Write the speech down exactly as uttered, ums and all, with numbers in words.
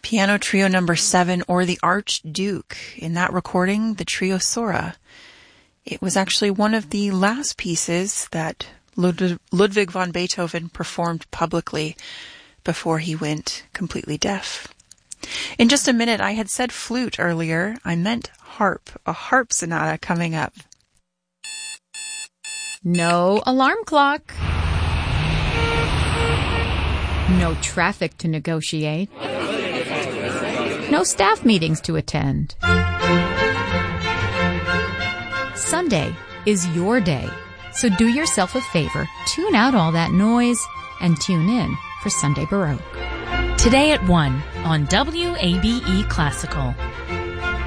Piano Trio number seven, or the Archduke. In that recording, the Trio Sora. It was actually one of the last pieces that Lud- Ludwig van Beethoven performed publicly before he went completely deaf. In just a minute, I had said flute earlier. I meant harp, a harp sonata coming up. No alarm clock. No traffic to negotiate. No staff meetings to attend. Sunday is your day, so do yourself a favor, tune out all that noise, and tune in for Sunday Baroque. Today at one on W A B E Classical.